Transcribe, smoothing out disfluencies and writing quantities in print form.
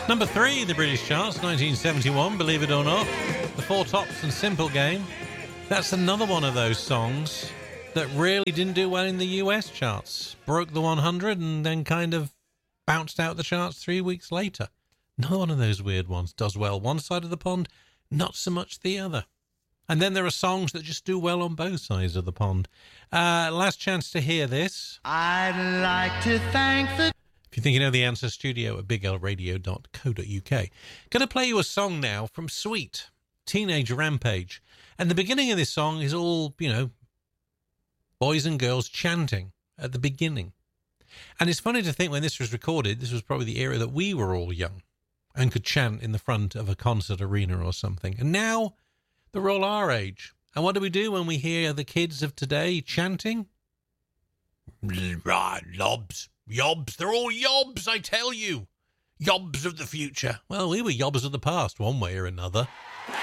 Number 3, the British charts, 1971, believe it or not. The Four Tops and Simple Game. That's another one of those songs that really didn't do well in the US charts. Broke the 100 and then kind of bounced out the charts 3 weeks later. Another one of those weird ones. Does well one side of the pond, not so much the other. And then there are songs that just do well on both sides of the pond. Last chance to hear this. I'd like to thank the... If you think you know the answer, studio at biglradio.co.uk. Going to play you a song now from Sweet, Teenage Rampage. And the beginning of this song is all, boys and girls chanting at the beginning. And it's funny to think when this was recorded, this was probably the era that we were all young and could chant in the front of a concert arena or something. And now they're all our age. And what do we do when we hear the kids of today chanting? Lobs. Yobs, they're all yobs, I tell you. Yobs of the future. Well, we were yobs of the past, one way or another.